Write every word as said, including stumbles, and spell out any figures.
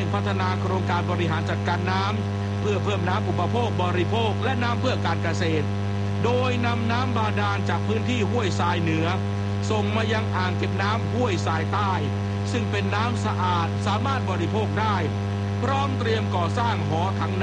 งพัฒนาโครงการบริหารจัดการน้ำเพื่อเพิ่มน้ำอุปโภคบริโภคและน้ำเพื่อการเกษตรโดยนำน้ำบาดาลจากพื้นที่ห้วยทรายเหนือส่งมายังอ่างเก็บน้ำห้วยทรายใต้ซึ่งเป็นน้ำสะอาดสามารถบริโภคได้พร้อมเตรียมก่อสร้างหอถัง